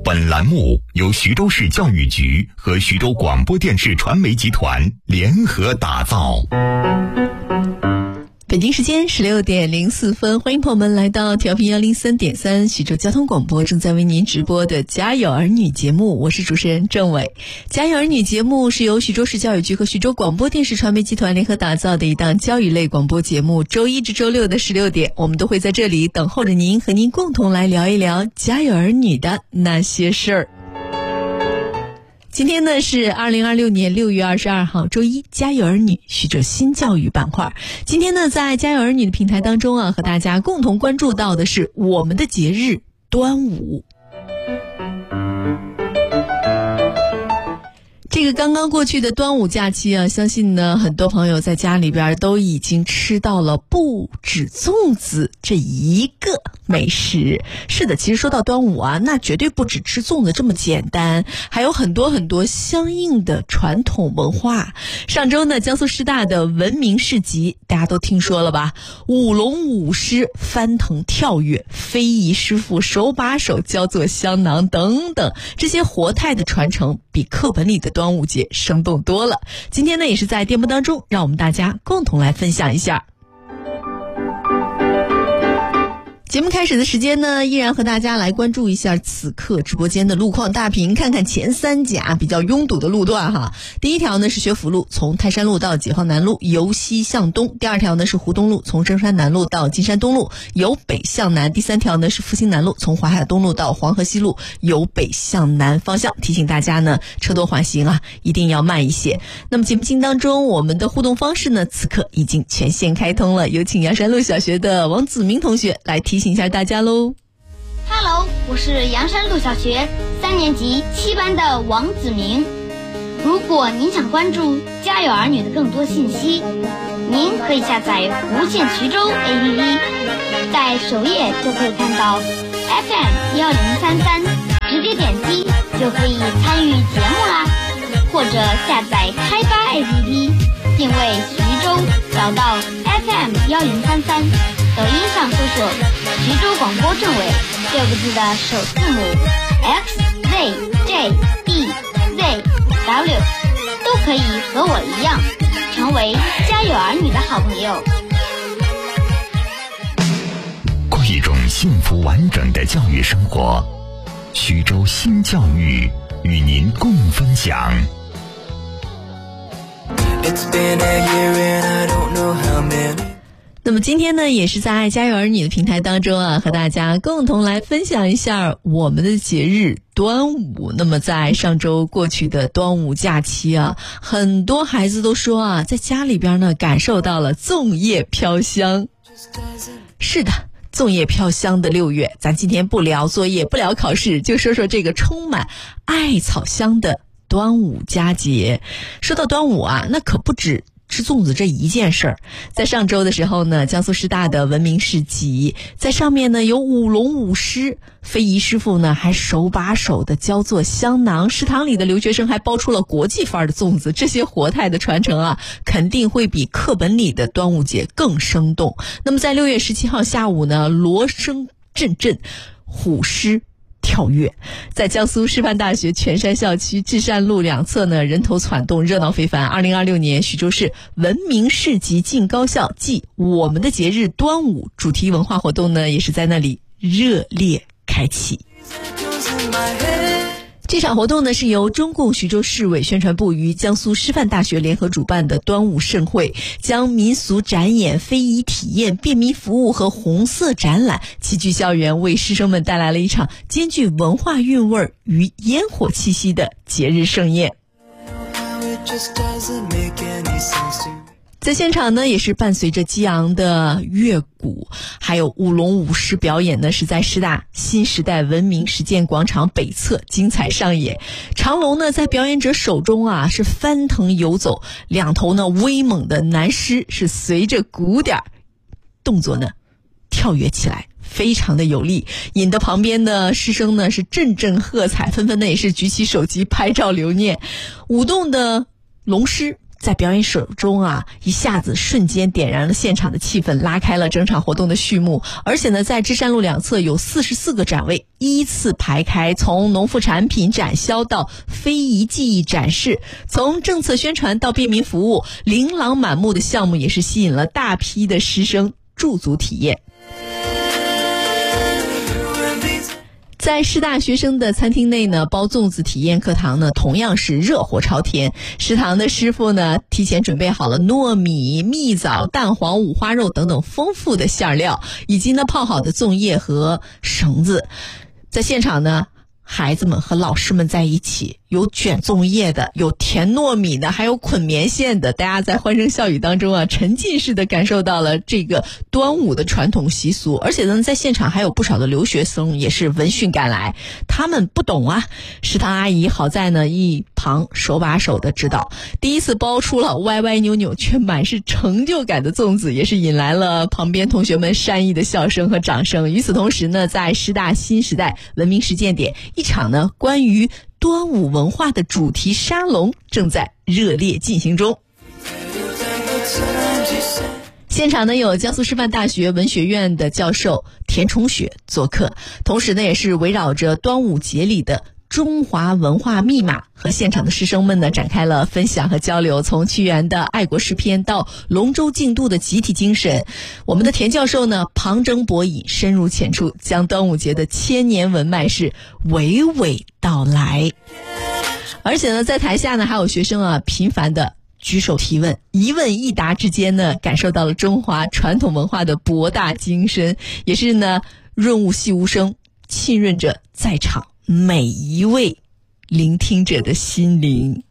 本栏目由徐州市教育局和徐州广播电视传媒集团联合打造。 北京时间16:04，欢迎朋友们来到调频103.3徐州交通广播，正在为您直播的家有儿女节目，我是主持人郑伟。家有儿女节目是由徐州市教育局和徐州广播电视传媒集团联合打造的一档教育类广播节目，周一至周六的16点，我们都会在这里等候着您，和您共同来聊一聊家有儿女的那些事儿。今天呢是2026年6月22号周一，家有儿女徐州新教育板块。今天呢在家有儿女的平台当中啊，和大家共同关注到的是我们的节日端午。这个刚刚过去的端午假期啊，相信呢很多朋友在家里边都已经吃到了不止粽子这一个美食。是的，其实说到端午啊，那绝对不止吃粽子这么简单，还有很多很多相应的传统文化。上周呢，江苏师大的文明市集大家都听说了吧？舞龙舞狮、翻腾跳跃、非遗师傅手把手教做香囊等等，这些活态的传承比课本里的端午节生动多了。今天呢也是在电波当中，让我们大家共同来分享一下。节目开始的时间呢，依然和大家来关注一下此刻直播间的路况大屏，看看前三甲比较拥堵的路段哈。第一条呢是学府路，从泰山路到解放南路由西向东；第二条呢是湖东路，从中山南路到金山东路由北向南；第三条呢是复兴南路，从淮海东路到黄河西路由北向南方向。提醒大家呢，车多缓行啊，一定要慢一些。那么节目进当中，我们的互动方式呢，此刻已经全线开通了，有请阳山路小学的王子明同学来提醒一下大家喽。 Hello， 我是阳山路小学3年级7班的王子明。如果您想关注家有儿女的更多信息，您可以下载无限徐州 APP， 在首页就可以看到 FM1033， 直接点击就可以参与节目啦。或者下载开发 APP， 定位徐州，找到 FM1033， 抖音上搜索徐州广播政委6个字的首字母 XZJDZW， 都可以和我一样成为家有儿女的好朋友， 过一种幸福完整的教育生活。徐州新教育与您共分享。 那么今天呢，也是在家有儿女的平台当中啊，和大家共同来分享一下我们的节日端午。那么在上周过去的端午假期啊，很多孩子都说啊，在家里边呢感受到了粽叶飘香。是的，粽叶飘香的6月，咱今天不聊作业，不聊考试，就说说这个充满艾草香的端午佳节。说到端午啊，那可不止吃粽子这一件事儿。在上周的时候呢，江苏师大的文明市集，在上面呢有舞龙舞狮，非遗师傅呢还手把手的教做香囊，食堂里的留学生还包出了国际范儿的粽子。这些活态的传承啊，肯定会比课本里的端午节更生动。那么在6月17号下午呢，锣声阵阵，虎狮跳跃，在江苏师范大学泉山校区至善路两侧呢，人头攒动，热闹非凡。2026年徐州市文明市集进高校暨我们的节日端午主题文化活动呢，也是在那里热烈开启。这场活动呢是由中共徐州市委宣传部与江苏师范大学联合主办的端午盛会，将民俗展演、非遗体验、便民服务和红色展览齐聚校园，为师生们带来了一场兼具文化韵味与烟火气息的节日盛宴。在现场呢，也是伴随着激昂的乐鼓，还有舞龙舞狮表演呢，是在师大新时代文明实践广场北侧精彩上演。长龙呢，在表演者手中啊是翻腾游走，两头呢威猛的男狮是随着鼓点动作呢跳跃起来，非常的有力，引得旁边的师生呢是阵阵喝彩，纷纷的也是举起手机拍照留念。舞动的龙狮在表演手中啊，一下子瞬间点燃了现场的气氛，拉开了整场活动的序幕。而且呢，在芝山路两侧有44个展位依次排开，从农副产品展销到非遗技艺展示，从政策宣传到便民服务，琳琅满目的项目也是吸引了大批的师生驻足体验。在师大学生的餐厅内呢，包粽子体验课堂呢同样是热火朝天。食堂的师傅呢提前准备好了糯米、蜜枣、蛋黄、五花肉等等丰富的馅料，以及呢泡好的粽叶和绳子。在现场呢，孩子们和老师们在一起，有卷粽叶的，有甜糯米的，还有捆棉线的。大家在欢声笑语当中啊，沉浸式的感受到了这个端午的传统习俗。而且呢，在现场还有不少的留学生也是闻讯赶来，他们不懂啊，食堂阿姨好在呢一旁手把手的指导，第一次包出了歪歪扭扭却满是成就感的粽子，也是引来了旁边同学们善意的笑声和掌声。与此同时呢，在师大新时代文明实践点，一场呢关于端午文化的主题沙龙正在热烈进行中。现场呢有江苏师范大学文学院的教授田崇雪做客，同时呢也是围绕着端午节里的中华文化密码和现场的师生们呢展开了分享和交流。从屈原的爱国诗篇到龙舟竞渡的集体精神，我们的田教授呢旁征博引，深入浅出，将端午节的千年文脉是娓娓道来。而且呢，在台下呢还有学生啊频繁的举手提问，一问一答之间呢，感受到了中华传统文化的博大精深，也是呢润物细无声，浸润着在场每一位聆听者的心灵。